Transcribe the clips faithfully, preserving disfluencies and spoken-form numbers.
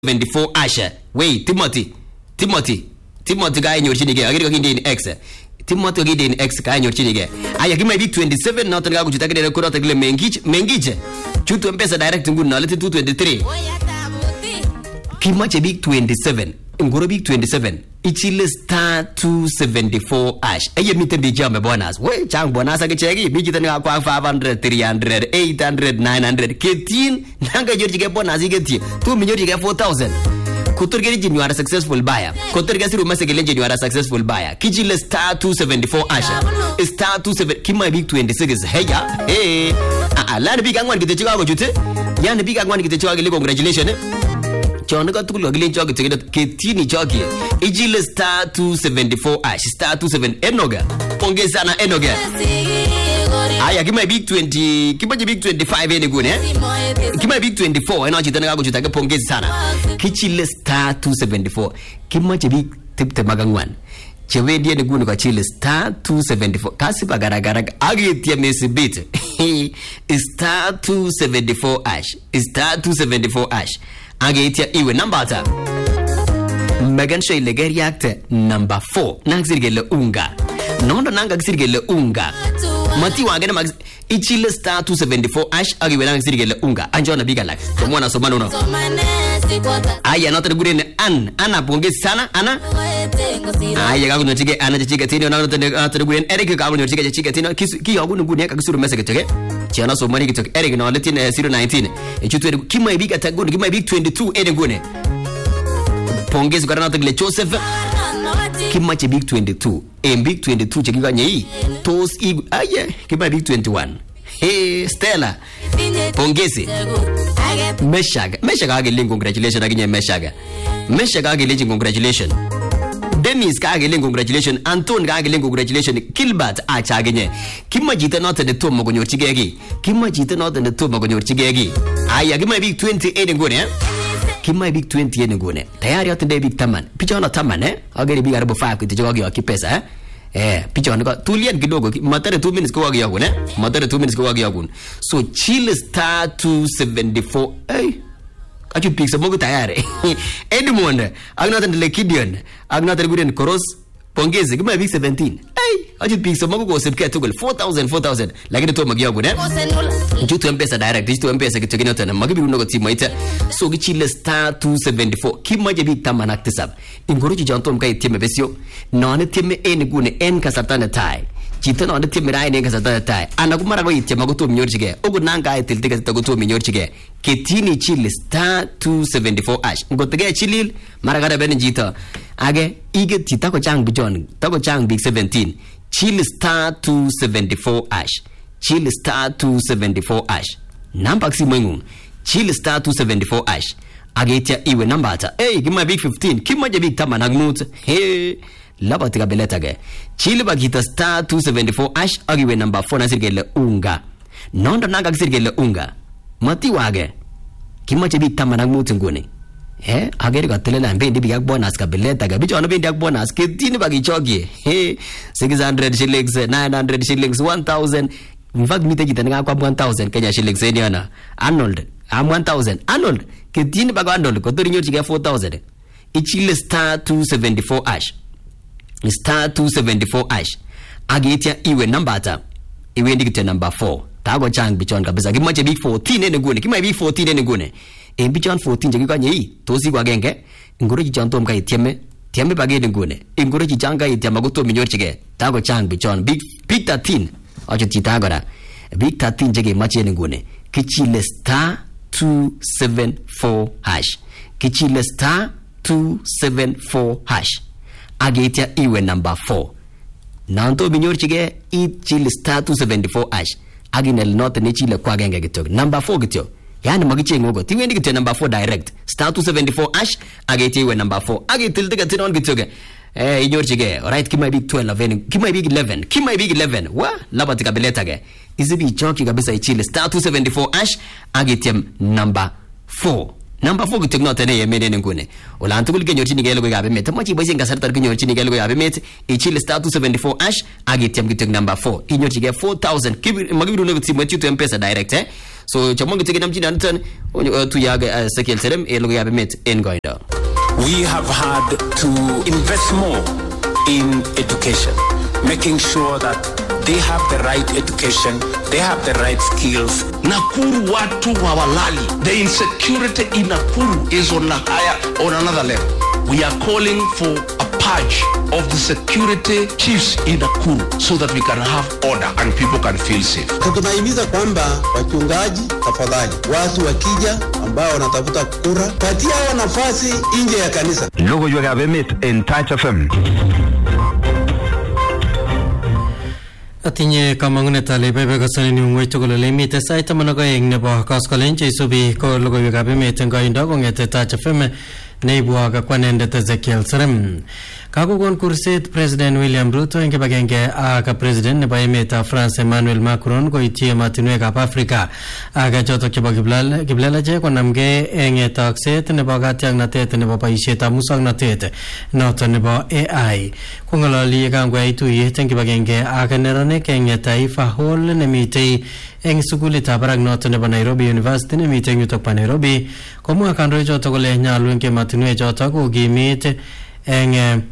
seventy-four Asha. Wait, Timothy. Timothy. Timothy guy in your chinige. I get in X. Timothy get in X guy in your chinige. I give my big twenty-seven. Not to go to take the Kurata Mengich. Mengich. Chutu Mpesa direct to good knowledge two twenty-three. Kimache big twenty-seven. Ngoro big twenty-seven. Ichile star two seventy-four ash. Aye mite bijame bonus. We chang bonus age chegi. Bigi tani kwa five hundred, three hundred, eight hundred, nine hundred. Ketin nanga jorji ke bonus igeti. two million ke four thousand. Kotor geri you are a successful buyer. Kotor gasi rumase gelenje you are a successful buyer. Kichile star two seventy-four ash. Star two seven. Kima big twenty-six. Hey ya. Hey. Ah ah. Lani big angwan kite chiga go jute. Yani big angwan kite chiga gele congratulations. Chona ka tukulu agile choki tegeda ketini choki ijile star two seventy-four ash star two seven enoga pongeza na enoga aya kima big twenty kibaje big twenty-five ene gune kima big twenty-four eno chitana ka kuchitaka pongeza sana kichile star two seventy-four kima je big tipte magangwan chewe die ne gune ka chile star two seventy-four kasi bagaragara agitia mesibit star two seventy-four ash star two seventy-four ash Agetia iwe number ata Megan Shay legeri acte number four Nagsirgele unga Nondo nanga gsirgele unga Mati wagene mag Ichile star two seventy-four ash Agiwe nagsirgele unga Anjona biga lak Tomwana somano no Aya notere gure an Ana ponge sana Ana Aya gagu no chige Ana chige tino Notere gure Eric gagu no chige chige tino Kiyo agu nungu Nika kisuru mese kitoke Chiana so mani kitoke Eric no letin zero nineteen Echutu Kima ibiga taguni Kima ibig twenty-two Ede gune Pongezi kwa rana tagile Joseph Kima che big twenty-two En big twenty-two che kiga nye Tos igu Aye Kima big twenty-one Hey Stella Pongezi Meshaga Meshaga hage link congratulations Aginye Meshaga Meshaga hage link congratulations Dennis ka hage link congratulations Anton ka hage link congratulations Kilbert acha aginye Kima jita note de tom magonyor chigegi Kima jita note de tom magonyor chigegi Aya kima big twenty-eight ngone eh Kima big twenty ene ngone tayari yote de big taman picha ona taman eh ageri big arbo five kiti jogi wa kipesa eh eh picha ona tulian kidogo matare two minutes kwa wagi yakune matare two minutes kwa wagi yakune so chill star two seventy-four eh achu pizza mogo tayari Edmond agnata ndele Kidion agnata guden Koros Pongezi kima big seventeen eh achu pizza mogo ko sepke tugul four thousand four thousand lakini to magi yakune Jutu Mpesa direct Jutu Mpesa kitogina tena magibi unogo timu ita so gichile star two seventy-four kima je big tama naktisab ingoroji jantom kai tieme besio none tieme ene gune en kasatana tai chita none tieme rai ne kasatana tai anakumara go itia magoto minyorchige ogo nanga ai tiltika tagoto minyorchige ketini chile star two seventy-four ash ngotege chilil maragara ben jita age ige titako chang bijon tako chang big seventeen chile star two seventy-four ash Chill star two seventy-four ash. Namba si mwengu. Chill star two seventy-four ash. Agetia iwe namba ata. Hey, kima big fifteen. Kima je big tama nagmut. Hey. Laba tika beleta ge. Chill bagita star two seventy-four ash. Agiwe namba four na sirgele unga. Nondo nanga sirgele unga. Mati wage. Kima je big tama nagmut ngune. Eh, ageri katelela mbendi big bonus ka beleta ge. Bicho ano bendi bonus. Ketini bagi chogi. Hey. six hundred shillings, nine hundred shillings, one thousand. In fact, me take it and I got one thousand Kenya shillings in Yana. Arnold, I'm one thousand. Arnold, Ketini bag Arnold, Cotorinho to get four thousand. Ichile star two seventy-four ash. Star two seventy-four ash. Agetia iwe number ata. Iwe indicate number four. Tago chang bichon kabisa. Give much a big fourteen in the gune. Give my big fourteen in the gune. In bichon fourteen, Jagika ye. Tosi wagenge. Ingoroji chantom kai tieme. Tieme bagay in gune. Ingoroji changa yamagoto minyorchige. Tago chang bichon. Big big thirteen. Ocho titagora big thirteen jege machi ngune kichile star two seventy-four hash kichile star two seventy-four hash agetia iwe number four nanto binyor chige ichile star two seventy-four hash aginel not ne chile kwa genge gitok number four gityo yani magiche ngogo tiwendi gityo number four direct star two seventy-four hash agetia iwe number four agetil tiga tinon gityoge Eh, inyor chige, alright, kima big twelve, kima big eleven, kima big eleven, wa, laba tika beleta ge. Izi bi choki kabisa ichile, star two seventy-four ash, agitiam number four. Number four gitek no tene yemene ngune. Ola antukul ke nyorchi nigelo gabe met. Machi basi ngasar tar ke nyorchi nigelo gabe met. Ichile star two seventy-four ash, agitiam gitek number four. Inyor chige four thousand. Kibi magibiru no gitsi mwetu to Mpesa direct eh. So chamong tikinam chinanitan tuyaga Ezekiel Serem eloga yabemet en goinda. We have had to invest more in education, making sure that they have the right education, they have the right skills. Nakuru watu hawalali. The insecurity in Nakuru is on a higher, on another level. We are calling for a purge of the security chiefs in Nakuru so that we can have order and people can feel safe. Tunahimiza kwamba wachungaji, tafadhali watu wakija ambao wanatafuta kura, patia hao nafasi nje ya kanisa. Logo yuega bemit in Touch F M. Atinye kamangunet ale bebe kasani ni ngoi tugul le mi te saita managa eng nebo kaskolen che subi ko logo yuega bemit en goindo ngete Touch F M neibwa ga kwanende Ezekiel Serem. Kakokon kurset President William Ruto eng kibagenge ak President nebo emet France Emmanuel Macron koityi ematinwekab Afrika ak chotok chebo kiblal kiblalache konamge eng takset nebo katiaknatet nebo boisietab musoknotet noto nebo A I. Kongololi kangwai tuyet eng kibagenge ak neranik eng Taifa Hall nemitei eng sukulitab barak noto nebo Nairobi University nemitei yutok pa Nairobi komwa kandoik chotok kole nyalu eng ematinwek chotok kokimit eng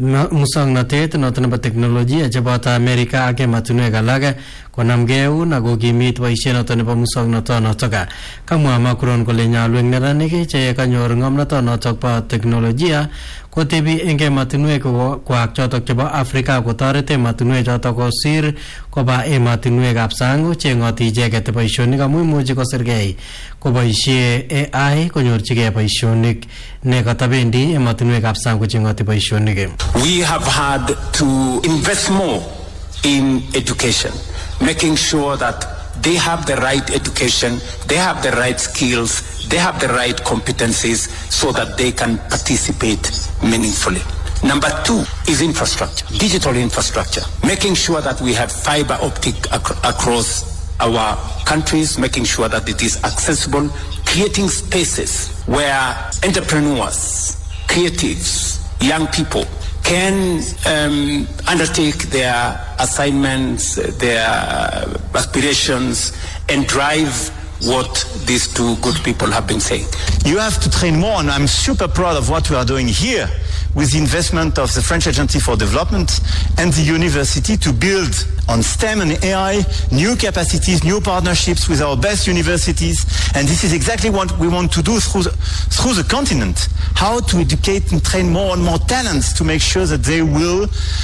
musoknotet noto nebo teknolojia cheboto Amerika ak ematinwek alak konamge eun ak kokimit boisiet noto nebo musoknotonotok. Kamwa Macron kole nyalu eng neranik che kanyor ng'omnotonotok bo teknolojia kotebi eng ematinwek kwak chotok chebo Afrika kotoret ematinwek chotok kosir koba ematinwekab sang cheng'oti icheket boisionik amu imuchi kosirgei koboisie A I konyorchigei boisionik ne katabendi ematinwekab sang kocheng'oti boisionik. We have had to invest more in education, making sure that they have the right education, they have the right skills, they have the right competencies so that they can participate meaningfully. Number two is infrastructure, digital infrastructure, making sure that we have fiber optic ac- across our countries, making sure that it is accessible, creating spaces where entrepreneurs, creatives, young people can um, undertake their assignments, their aspirations, and drive what these two good people have been saying. You have to train more, and I'm super proud of what we are doing here with the investment of the French Agency for Development and the university to build on STEM and A I, new capacities, new partnerships with our best universities. And this is exactly what we want to do through the, through the continent. How to educate and train more and more talents to make sure that they will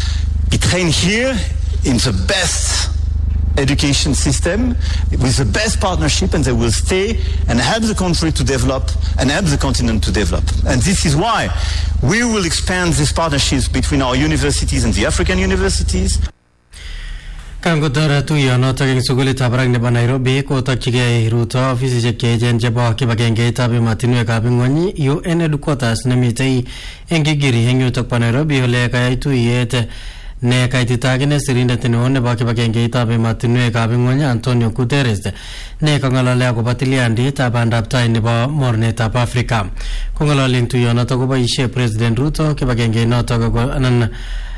be trained here in the best education system with the best partnership, and they will stay and help the country to develop and help the continent to develop. And this is why we will expand these partnerships between our universities and the African universities. Kangotora tuyo notok eng sukulitab barak nebo Nairobi kotakchigei Ruto ofisisiek cheechen chebo kibagengeitab ematinwekab ing'ony U N headquarters nemitei eng Kigiri eng yutok bo Nairobi ole kayai tuyet ne kaititagine sirindet neo nebo kibagengeitab ematinwekab ing'ony Antonio Guterres ne kang'alale akobo tilyandit bandab tai nebo mornetab Afrika. Kong'alali eng tuyonotok koboisie President Ruto kibagengeit notok anan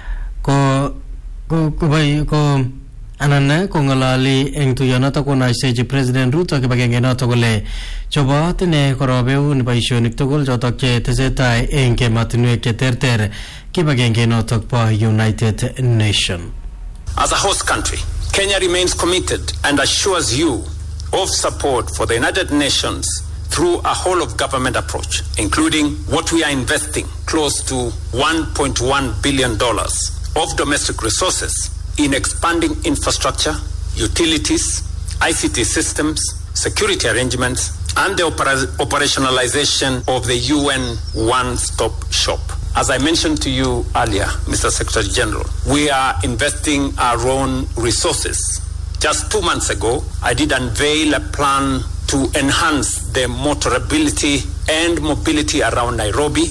ko ko ko ko anan kong'alali eng tuyonotok konaisechi President Ruto kibagenge notok kole chobot ne korobeun boisionik tugul chotok che tesetai eng ematinwek che terter kibagenge notok bo United Nations. As a host country, Kenya remains committed and assures you of support for the United Nations through a whole of government approach, including what we are investing close to one point one billion dollars of domestic resources in expanding infrastructure, utilities, I C T systems, security arrangements, and the opera- operationalization of the U N one-stop shop. As I mentioned to you earlier, Mister Secretary General, we are investing our own resources. Just two months ago, I did unveil a plan to enhance the motorability and mobility around Nairobi.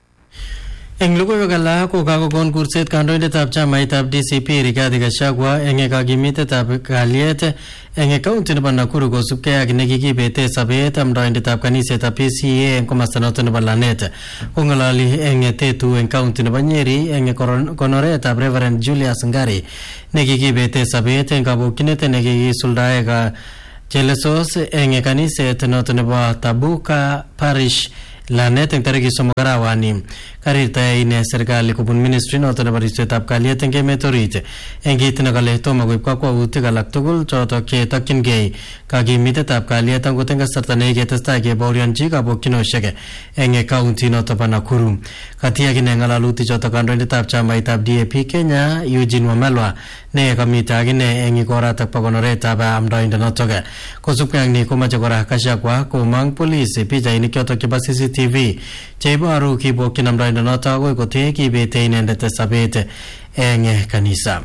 Eng logoiwek alak ko kakokon kurset kandoindetab chamaitab D C P Rigathi Gachagua eng kakimitetab kalyet eng kaunti nebo Nakuru kosubkei ak nekikibete sabet amdoindetab kanisetab P C A eng komasta noto nebo Lanet. Kong'alali eng Tetu eng kaunti nebo Nyeri eng konoretab Reverend Julius Ngari nekikibete sabet eng kabokyinet nekikisuldae ka chelesos eng kaniset noto nebo Tabuka Parish lanet eng tariki somok arawani karirta ine serikali kubun ministry noto nebo ripsetab kalyet eng emet orit eng kit nekale tomo koib kakwautik alak tugul chotok chetokyingei kakimitetab kalyet angot eng kasarta neketestai kebaorionchi kabokyinoshek eng county noto bo Nakuru. Katiak ine ngalalutik chotok kandoindetab chamaitab D A P Kenya Eugene Wamalwa ne kamite akine eng ikoratak bo konoretab amdoindet notok. Kosubkei ak ni komache kora Gachagua komang polisi pichainik chotok chebo C C T V cheiboru kibokyin amdoindet notok akoi kote kibete inendet sabet eng kanisa.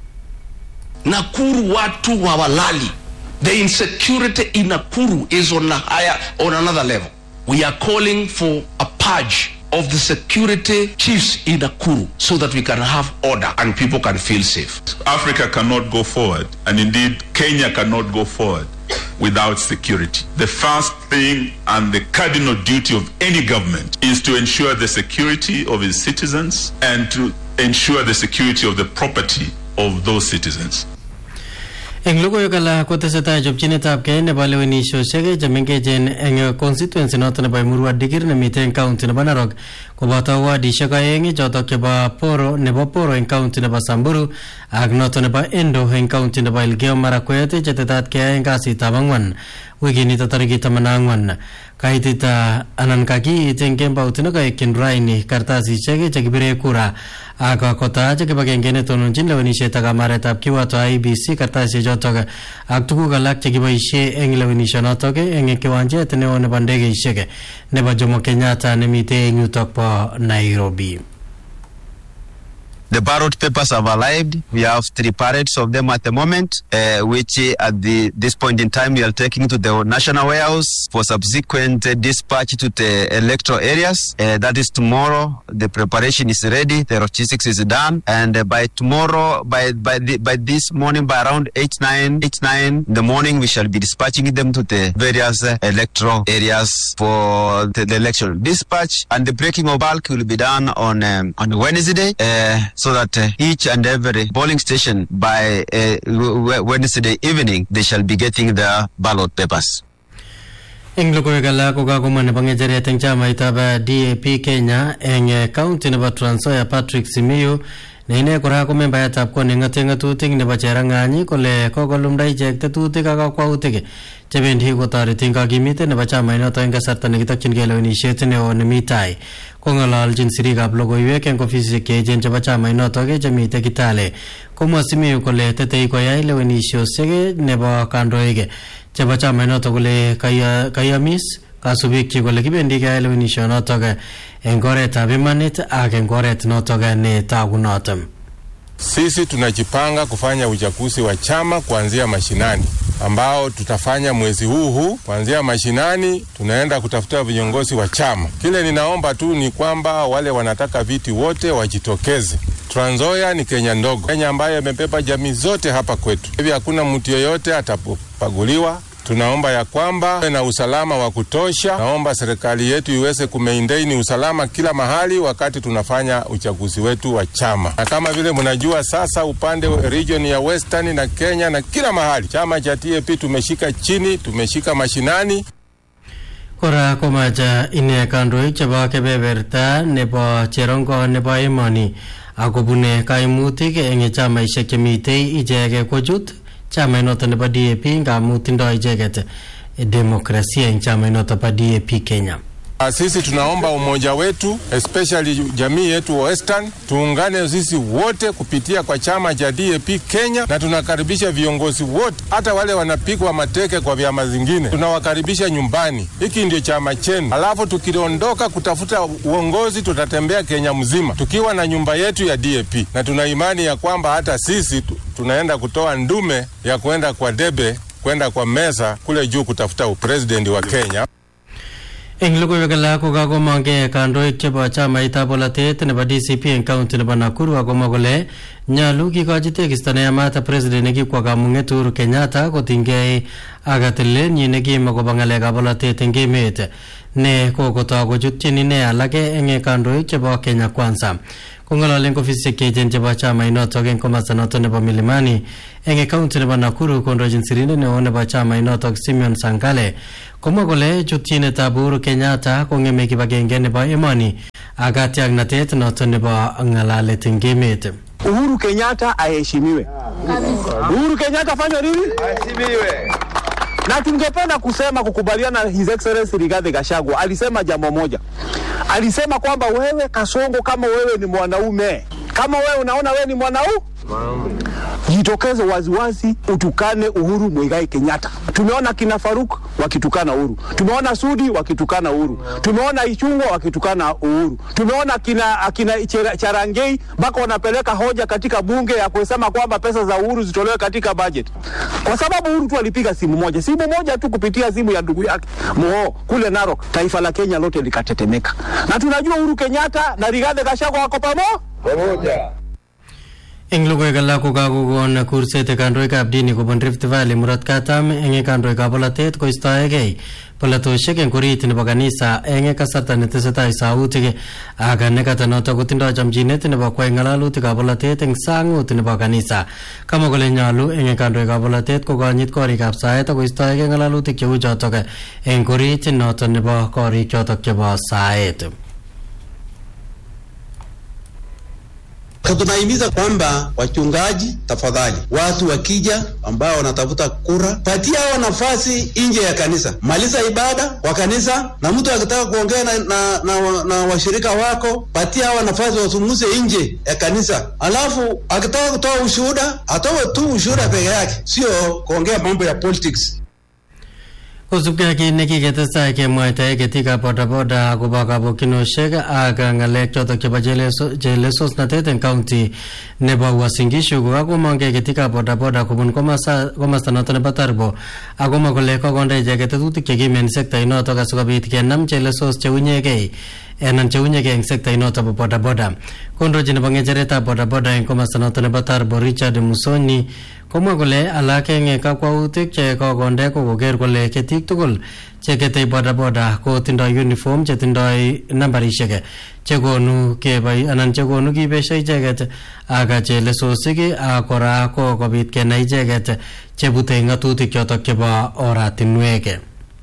Nakuru watu hawalali. The insecurity in Nakuru is on a higher, on another level. We are calling for a purge of the security chiefs in Nakuru so that we can have order and people can feel safe. Africa cannot go forward, and indeed Kenya cannot go forward without security. The first thing and the cardinal duty of any government is to ensure the security of its citizens and to ensure the security of the property of those citizens. Eng logoiwek alak kotesetai chopchinetab kei nebo lewenisiosiek chemengechen eng constituency noto nebo Emurua Dikir nemite eng county nebo Narok koboto wadishek aeng chotok chebo Poro nebo Poro eng county nebo Samburu ak noto nebo Endo eng county nebo Elgeyo Marakwet chetetat keyai eng kasitab ang'wan wikinito tarikit taman ak ang'wan. Kaitita anan kakiit eng kembaut nekaekyin raini kartasisiek chekibire kura ak kotach kibagenge netononchin lewenisiet ak amaretab kiwato I E B C kartasisiek chotok ak tuguk alak chekiboisie eng lewenisionotok eng kiwanjet neo nebo ndegeisiek nebo Jomo Kenyatta nemite eng yutok bo Nairobi. The ballot papers have arrived. We have three parades of them at the moment, uh, which uh, at the this point in time we are taking to the National Warehouse for subsequent uh, dispatch to the electoral areas. Uh, that is tomorrow. The preparation is ready. The logistics is done, and uh, by tomorrow, by by the, by this morning, by around eight nine eight nine in the morning, we shall be dispatching them to the various uh, electoral areas for the, the election. Dispatch and the breaking of bulk will be done on um, on Wednesday. Uh, So that uh, each and every polling station by uh, Wednesday evening, they shall be getting their ballot papers. Eng logoiwek alak kokakomwa nebo ng'echeret eng chamaitab D A P Kenya eng county nebo Trans Nzoia Patrick Simiyu ne ine kora ko membayatab kot neng'ate ng'atutik nebo Cherang'any kole kokolumda ichek tetutik ak kakwautik chebendi kotoreti eng kakimitet nebo chamainoto eng kasarta nekitokyingei lewenisiet neo nemi tai. Kong'ololjin sirikab logoiwek eng ofisisiek cheechen chebo chamainotok chemite Kitale komwa Simiyu kole tetei koyai lewenisiosiek nebo kandoik chebo chamainotok kole kayamis kasubikchi kole kibendi keyai lewenisionotok eng oretab imanit ak eng oret notok netagunot. Sisi tunajipanga kufanya uchaguzi wa chama kuanzia mashinani ambao tutafanya mwezi huu huu. Kuanzia mashinani tunaenda kutafuta viongozi wa chama. Kile ninaomba tu ni kwamba wale wanataka viti wote wajitokeze. Trans Nzoia ni Kenya ndogo, Kenya ambayo imebeba jamii zote hapa kwetu. Hivi hakuna mtu yeyote atapaguliwa. Tunaomba ya kwamba na usalama wa kutosha. Naomba serikali yetu iweze kumaintain usalama kila mahali wakati tunafanya uchaguzi wetu wa chama. Na kama vile mnajua sasa upande region ya Western na Kenya na kila mahali chama cha T A P tumeshika chini, tumeshika mashinani. Kora komacha ine kandoik chebo kebeberta nebo Cherongo nebo Emoni akobune kaimutik eng chamaisiek chemitei icheke kochut chamainoto nebo D A P ngamu tindoi icheket demokrasia eng chamainoto bo D A P Kenya. Sisi tunaomba umoja wetu, especially jamii yetu wa Western, tuungane sisi wote kupitia kwa chama cha D A P Kenya, na tunakaribisha viongozi wote, hata wale wanapigwa mateke kwa vyama zingine, tunawakaribisha nyumbani. Hiki ndio chama chenu. Alafu tukiondoka kutafuta uongozi, tutatembea Kenya mzima tukiwa na nyumba yetu ya D A P, na tuna imani ya kwamba hata sisi tunaenda kutoa ndume ya kwenda kwa debe, kwenda kwa meza kule juu kutafuta upresident wa Kenya. Eng logoiwek alak kokakomong'e kandoik chebo chamaitab bolatet nebo D C P eng county nebo Nakuru akomwa kole nyolu kikochi tekisto neyamat president nekikwo kamung'et Uhuru Kenyatta kotinygei ak tilenyi nekim akobo ng'alekab bolatet eng emet ne kokotoi kochutyin ine alake eng kandoik chebo Kenya Kwanza. kong'ololen ofisisiek cheechen chebo chamainotok eng komasta notok nebo Milimani eng kaunti nebo Nakuru kondochin sirindet neo nebo chamainotok Simeon Sankale komwa kole chutyinetab Uhuru Kenyatta kong'eme kibagenge nebo emoni ak katiaknatet notok nebo ng'alalet eng emet. Uhuru Kenyatta aheshimiwe. Uhuru Kenyatta fanya nini? Aheshimiwe. Na tungependa kusema kukubaliana na His Excellency Rigathi Gachagua. Alisema jambo moja. Alisema kwamba wewe Kasongo, kama wewe ni mwanaume, kama wewe unaona wewe ni mwanaume, jitokeze waziwazi utukane Uhuru Muigai Kenyatta. Tumeona kina Faruk wakitukana Uhuru. Tumeona Sudi wakitukana Uhuru. Tumeona Ichungwa wakitukana Uhuru. Tumeona kina akina Charangei mpaka wanapeleka hoja katika bunge ya kusema kwamba pesa za Uhuru zitolewe katika budget. Kwa sababu Uhuru tu alipiga simu moja. Simu moja tu kupitia simu ya ndugu yake Moo kule Narok, taifa la Kenya lote likatetemeka. Na tunajua Uhuru Kenyatta na Rigathi Gachagua wako pamoja. Eng logoiwek alak ko kakokon kurset kandoikab dini kobun Rift Valley murot katam eng kandoikab bolatet koistoegei polatosiek eng orit nebo kanisa eng kasarta netesetai sautik ak nekata notok kotindoi chamchinet nebo kwai ng'alalutikab bolatet eng sangut nebo kanisa. Kamwa kole nyolu eng kandoikab bolatet kokonyit korikab saet ak koistoegei ng'alalutik cheu chotok eng orit notok nebo korik chotok chebo saet. Tunahimiza kwamba wachungaji, tafadhali, watu wakija ambao wanatafuta kura, patia hao nafasi nje ya kanisa. Maliza ibada kwa kanisa, na mtu akitaka kuongea na, na, na, na washirika wako, patia hao nafasi wasumuze nje ya kanisa. Alafu akitaka kutoa ushuhuda, atoe tu ushuhuda peke yake, sio kuongea mambo ya politics. Kosubkei kit nekiketestai kemwaitae ketikab bodaboda akobo kabokchinoshek ak ng'alek chotok chebo chelesosnatet eng county nebo Uasin Gishu kokakomongkei ketikab bodaboda kobun komasta notok nebo Tarbo akomwa kole kokonde icheket tetutik chekimen sektait notok asikobit kenam chelesos cheunyegei enan cheunyegei eng sektait notok bo bodaboda. Kondochi nebo ng'echeretab bodaboda eng komasta notok nebo Tarbo Richard Musoni komwa kole alak eng kakwautik che kokonde ko koker kole ketik tugul cheketei bodaboda ko tindoi uniform chetindoi nambarishek chekonu kebai anan chekonu kibesho icheket ak chelesosik ak kora ko kobit kenai icheket chebute ng'atutik chotok chebo oratinwek.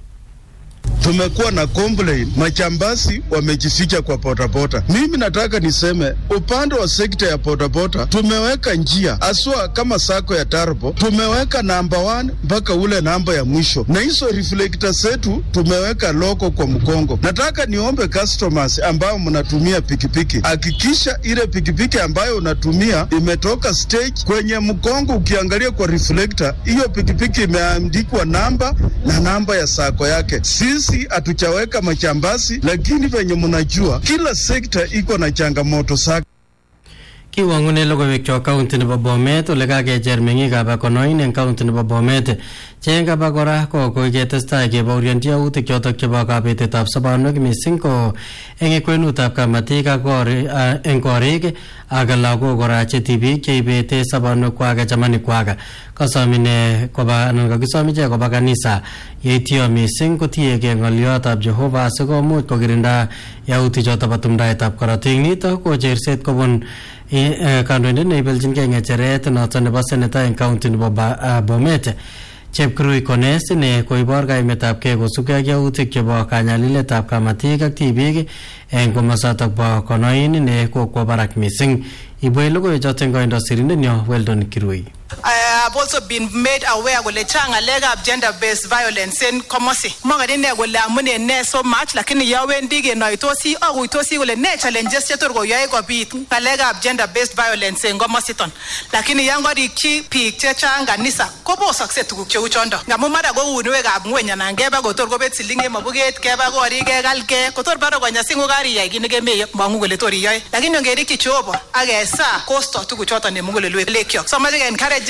Tumekuwa na complaint, machambasi wamejificha kwa bodaboda. Mimi nataka niseme upande wa sekta ya bodaboda tumeweka njia aswa kama sako ya Tarbo, tumeweka namba one mpaka ule namba ya mwisho, na hizo reflector zetu tumeweka loko kwa mkongo. Nataka niombe customers ambao mnatumia pikipiki, hakikisha ile pikipiki ambayo unatumia imetoka stage kwenye mkongo. Ukiangalia kwa reflector, hiyo pikipiki imeandikwa namba na namba ya sako yake. Sisi hatuchaweka machambasi, lakini venye mnajua kila sekta iko na changamoto zake. Kiwangune logoiwek cho county nebo Bomet ole kakecher meng'ikab Akonoin eng county nebo Bomet chenga bakora ko koiketestai kebaurianchi yautik chotok chebo kabetetab sobonwek mising ko eng kwenutab kamatik ak eng korik ak lagok kora che tibik cheibete sobonwekwak chamanikwak. Kasomine koba anan kakisom ichek koba kanisa yeityo mising kotiegei ng'oliotab Jehova asikomuch kokirinda yautik chotok bo tumdaetab korotik. Nitok ko cherset kobun kandoindet neibelchinkei ng'echeret notok nebo seneta eng county nebo Bomet Chepkurui Kones ne koibor kaimetabkei kosubkei ak yautik chebo kanyaliletab kamatik ak tibik eng komosatak bo Konoin ne kokwo barak mising. Ibwei logoiwek chotok eng koindo sirindenyo Weldon Kirui. I have also been made aware kole chang ngalekab gender based violence en komosi. Mangani ne kole amune ne so much lakini yawendi kenoitosi akuitosi kole ne challenges chetor koyoe kobit ngalekab gender based violence en komositon. Lakini yan korikyi biik chechang kanisa kobosokse tuguk cheu chondo. Ngamun mara ko uinwekab ngweny anan keba kotor kobet siling en mabuket keba korik kekalke kotor baro konyasin kokariyai kit nekemeye mangu kole tor iyoe. Lakini ongerikyi Jehova ak esa kosto tuguk choton en mugulelwek lekyok. So mache encourage biik chechang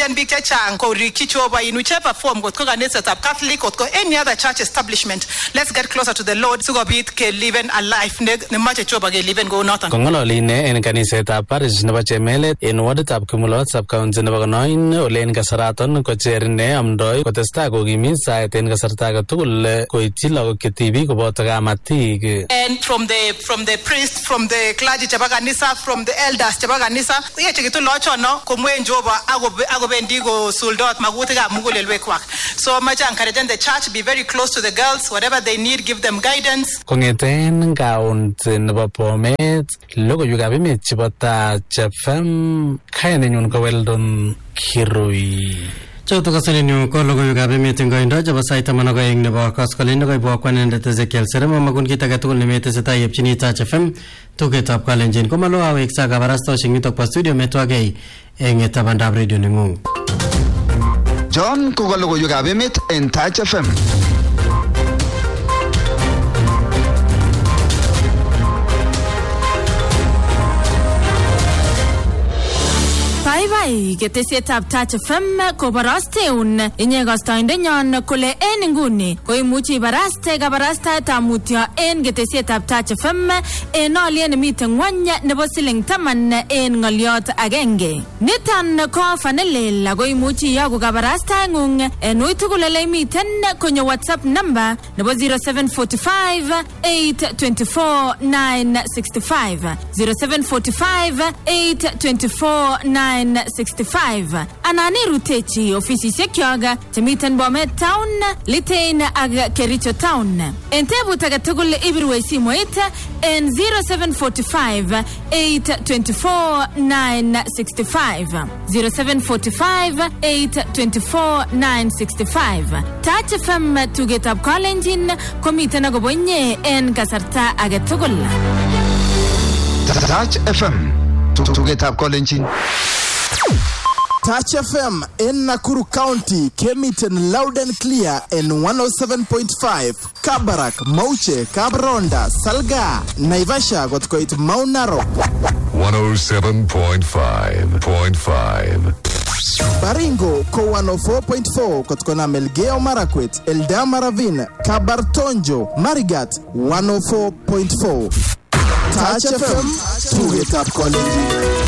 chechang korikyi Jehova in whichever form, kotko kanisetab Catholic, kotko any other church establishment. Let's get closer to the Lord sikobit ke liven a life ne nemache Jehova ke liven go nothing. Kongololi ne en kanisetab parish nebo Chemelet en waditab Kumulot sub-county nebo Konoin ole en kasaraton kocher ne amdoi kotestai kokimit saet en kasarta age tugul koityi lagok che tibik koboto kamatik. And from the from the priest, from the clergy chebo kanisa, from the elders chebo kanisa, yeche kitu lochono komwen Jehova agobendi go suldot magutikab mugulelwekwak. So much encourage the church, be very close to the girls, whatever they need, give them guidance. Kongeten kaunt nebo Bomet logoiwekab emet chebo Touch F M kayanenyun ko Weldon Kirui. Choto kasalinyo ko logoiwekab emet eng koindo chebo sait taman ak oeng nebo koskoleny koibwo kwanendet Ezekiel Serem makun kit age tugul nemetesetai yepchini Touch F M tugetab Kalenjin komalo aweksa kabarastoshek nitok po studio metwagei eng tabandab radio nengung. John ko logoiwekab emet en Touch F M. Bye-bye, ketesietab Touch F M kobarasteun inye kastoindenyon kole en inguni koimuchi ibaraste kabarastaetab mutyo en ketesietab Touch F M en olyet nemiten ngwony nebo siling taman en ngoliot agenge. Niton ko fanelel ako imuchi iyoku kabarastaengung en ui tugul ole imiten konyo WhatsApp number nebo zero seven four five eight two four nine six five zero seven four five eight two four nine six five. Anani rutechi ofisisiek yoga temiten Bomet Town, Litein ag Kericho Town. Entebu tagatugul ibirwe simoit en zero seven four five eight two four nine six five zero seven four five eight two four nine six five. Touch F M tugetab Kalenjin komiten agobonye en kasarta agetugul. Touch F M tugetab Kalenjin. Touch F M in Nakuru County came it in loud and clear in one oh seven point five. Kabarak, Mauche, Kabronda, Salga, Naivasha got quite Mount Narok. one oh seven point five point five. Baringo, Ko one oh four point four, Kotkona Melgeo Marakwet, Eldama Ravine, Kabartonjo, Marigat, one oh four point four. Touch F M, to get up calling.